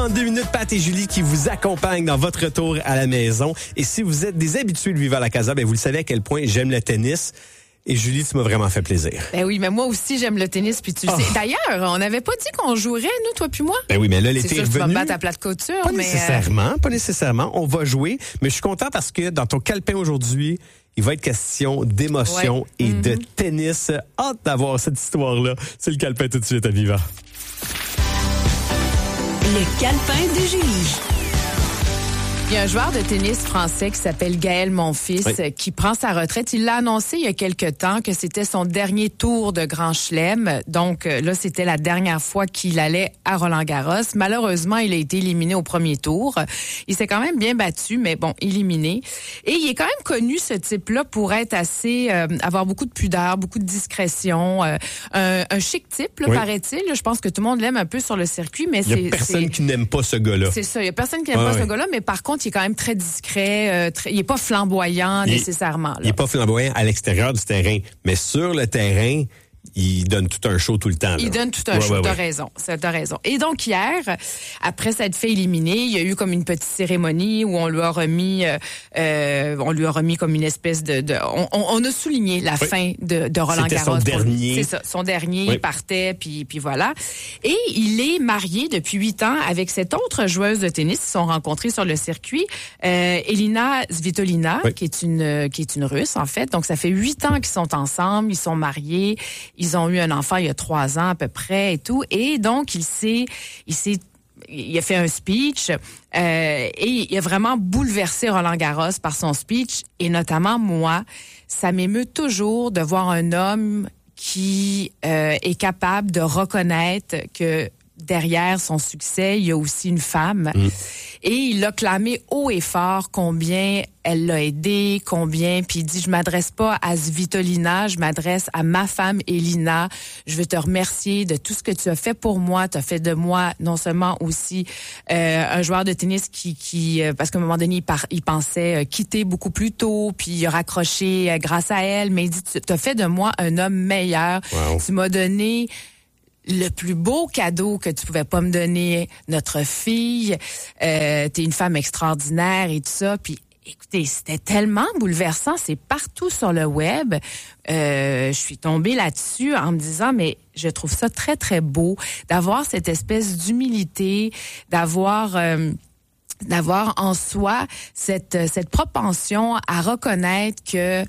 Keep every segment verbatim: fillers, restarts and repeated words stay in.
En deux minutes, Pat et Julie qui vous accompagnent dans votre retour à la maison. Et si vous êtes des habitués de Viva la Casa, ben vous le savez à quel point j'aime le tennis. Et Julie, tu m'as vraiment fait plaisir. Ben oui, mais moi aussi, j'aime le tennis, puis tu le oh. sais. D'ailleurs, on n'avait pas dit qu'on jouerait, nous, toi puis moi. Ben oui, mais là, l'été c'est sûr est que tu vas revenu. me battre à plat de couture. Pas mais nécessairement, euh... pas nécessairement. On va jouer, mais je suis content parce que dans ton calepin aujourd'hui, il va être question d'émotion ouais. et mm-hmm. de tennis. Hâte d'avoir cette histoire-là. C'est le calepin tout de suite à Viva. Le calepin de Julie. Il y a un joueur de tennis français qui s'appelle Gaël Monfils oui. qui prend sa retraite. Il l'a annoncé il y a quelque temps que c'était son dernier tour de Grand Chelem. Donc là, c'était la dernière fois qu'il allait à Roland-Garros. Malheureusement, il a été éliminé au premier tour. Il s'est quand même bien battu, mais bon, éliminé. Et il est quand même connu, ce type-là, pour être assez... Euh, avoir beaucoup de pudeur, beaucoup de discrétion. Euh, un, un chic type, là, oui. paraît-il. Je pense que tout le monde l'aime un peu sur le circuit, mais c'est... Il y a personne c'est... qui n'aime pas ce gars-là. C'est ça, il y a personne qui n'aime ah, pas oui. ce gars-là, mais par contre, il est quand même très discret, euh, très, il est pas flamboyant il, nécessairement. Là. Il est pas flamboyant à l'extérieur du terrain, mais sur le terrain, il donne tout un show tout le temps. Là. Il donne tout un ouais, show, ouais, t'as ouais. raison, t'as raison. Et donc hier, après s'être fait éliminer, il y a eu comme une petite cérémonie où on lui a remis, euh, on lui a remis comme une espèce de, de on, on a souligné la oui. fin de, de Roland C'était Garros. Son dernier. C'est ça, son dernier, oui. il partait, puis puis voilà. Et il est marié depuis huit ans avec cette autre joueuse de tennis. Ils se sont rencontrés sur le circuit, euh, Elina Svitolina, oui. qui est une qui est une Russe en fait. Donc ça fait huit ans qu'ils sont ensemble, ils sont mariés. Ils ont eu un enfant il y a trois ans à peu près et tout. Et donc, il s'est, il s'est, il a fait un speech euh, et il a vraiment bouleversé Roland Garros par son speech. Et notamment, moi, ça m'émeut toujours de voir un homme qui euh, est capable de reconnaître que derrière son succès, il y a aussi une femme. Mmh. Et il a clamé haut et fort combien elle l'a aidé, combien, puis il dit, je m'adresse pas à Svitolina, je m'adresse à ma femme Elina. Je veux te remercier de tout ce que tu as fait pour moi. Tu as fait de moi non seulement aussi euh, un joueur de tennis qui, qui euh, parce qu'à un moment donné, il, par, il pensait euh, quitter beaucoup plus tôt, puis il a raccroché euh, grâce à elle, mais il dit, tu as fait de moi un homme meilleur. Wow. Tu m'as donné le plus beau cadeau que tu pouvais pas me donner, notre fille. Euh, t'es une femme extraordinaire et tout ça. Puis, écoutez, c'était tellement bouleversant. C'est partout sur le web. Euh, je suis tombée là-dessus en me disant, mais je trouve ça très, très beau d'avoir cette espèce d'humilité, d'avoir... Euh, d'avoir en soi cette, cette propension à reconnaître que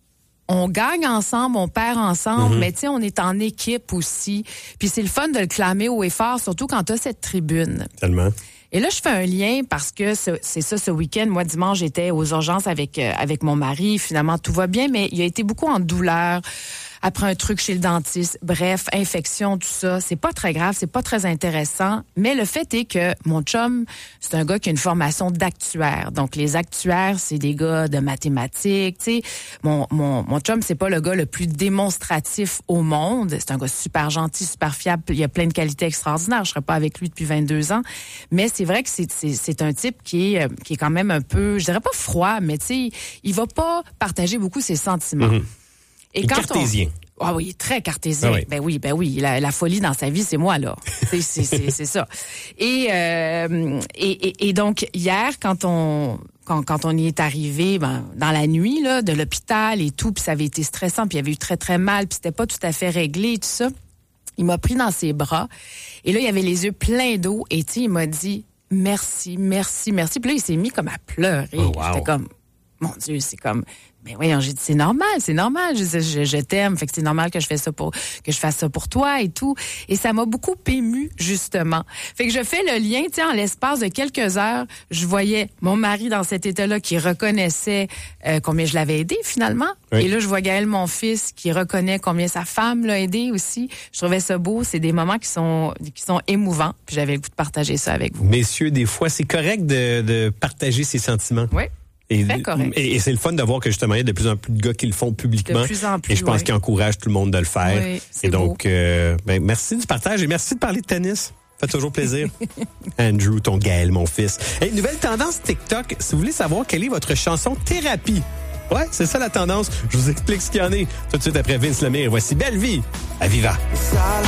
on gagne ensemble, on perd ensemble, mm-hmm. mais tu sais, on est en équipe aussi. Puis c'est le fun de le clamer haut et fort, surtout quand t'as cette tribune. Tellement. Et là, je fais un lien parce que c'est, c'est ça, ce week-end. Moi, dimanche, j'étais aux urgences avec euh, avec mon mari. Finalement, tout va bien, mais il a été beaucoup en douleur après un truc chez le dentiste. Bref, infection, tout ça. C'est pas très grave, c'est pas très intéressant. Mais le fait est que mon chum, c'est un gars qui a une formation d'actuaire. Donc, les actuaires, c'est des gars de mathématiques. Tu sais, mon, mon, mon chum, c'est pas le gars le plus démonstratif au monde. C'est un gars super gentil, super fiable. Il a plein de qualités extraordinaires. Je serais pas avec lui depuis vingt-deux ans. Mais c'est vrai que c'est, c'est, c'est un type qui est, qui est quand même un peu, je dirais pas froid, mais tu sais, il va pas partager beaucoup ses sentiments. Mm-hmm. Et quand cartésien. On... Ah oui, très cartésien. Ah oui. Ben oui, ben oui. La, la folie dans sa vie, c'est moi, là. c'est, c'est, c'est, c'est ça. Et, euh, et, et, et donc, hier, quand on... Quand, quand on y est arrivé, ben, dans la nuit, là, de l'hôpital et tout, puis ça avait été stressant, puis il avait eu très, très mal, puis c'était pas tout à fait réglé et tout ça. Il m'a pris dans ses bras. Et là, il avait les yeux pleins d'eau. Et tu sais, il m'a dit, merci, merci, merci. Puis là, il s'est mis comme à pleurer. Oh, wow. J'étais comme, mon Dieu, c'est comme... Mais voyons, j'ai dit, c'est normal, c'est normal. Je, je, je t'aime, fait que c'est normal que je fais ça pour, que je fasse ça pour toi et tout. Et ça m'a beaucoup ému, justement. Fait que je fais le lien, tu sais, en l'espace de quelques heures, je voyais mon mari dans cet état-là qui reconnaissait euh, combien je l'avais aidé, finalement. Oui. Et là, je vois Gaël, mon fils, qui reconnaît combien sa femme l'a aidé aussi. Je trouvais ça beau. C'est des moments qui sont, qui sont émouvants. Puis j'avais le goût de partager ça avec vous. Messieurs, des fois, c'est correct de, de partager ses sentiments. Oui. Et, et, et c'est le fun de voir que justement, il y a de plus en plus de gars qui le font publiquement. De plus en plus, et je pense oui. qu'ils encouragent tout le monde de le faire. Oui, c'est et donc, beau. euh, ben, merci du partage et merci de parler de tennis. Ça fait toujours plaisir. Andrew, ton Gaël, mon fils. Et nouvelle tendance TikTok, si vous voulez savoir quelle est votre chanson thérapie. Ouais, c'est ça la tendance. Je vous explique ce qu'il y en est tout de suite après Vince Lemire. Voici Belle Vie à Viva.